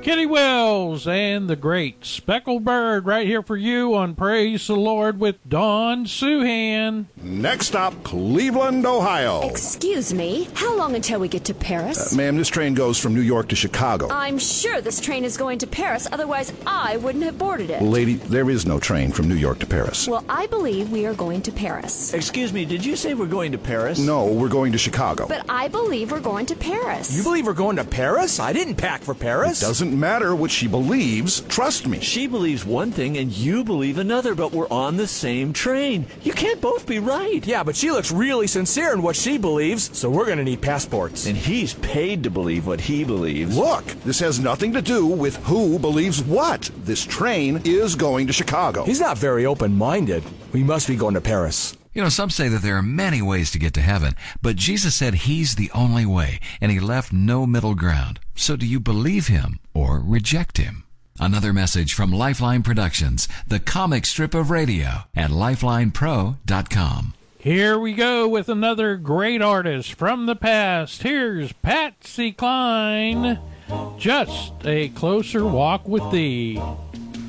Kitty Wells and the great Speckled Bird right here for you on Praise the Lord with Dawn Suhan. Next stop, Cleveland, Ohio. Excuse me, how long until we get to Paris? Ma'am, this train goes from New York to Chicago. I'm sure this train is going to Paris, otherwise I wouldn't have boarded it. Lady, there is no train from New York to Paris. Well, I believe we are going to Paris. Excuse me, did you say we're going to Paris? No, we're going to Chicago. But I believe we're going to Paris. You believe we're going to Paris? I didn't pack for Paris. It doesn't matter what she believes. Trust me. She believes one thing and you believe another, but we're on the same train. You can't both be right. Yeah, but she looks really sincere in what she believes, so we're going to need passports. And he's paid to believe what he believes. Look, this has nothing to do with who believes what. This train is going to Chicago. He's not very open-minded. We must be going to Paris. You know, some say that there are many ways to get to heaven, but Jesus said he's the only way, and he left no middle ground. So do you believe him or reject him? Another message from Lifeline Productions, the comic strip of radio, at lifelinepro.com. Here we go with another great artist from the past. Here's Patsy Cline, Just a Closer Walk with Thee.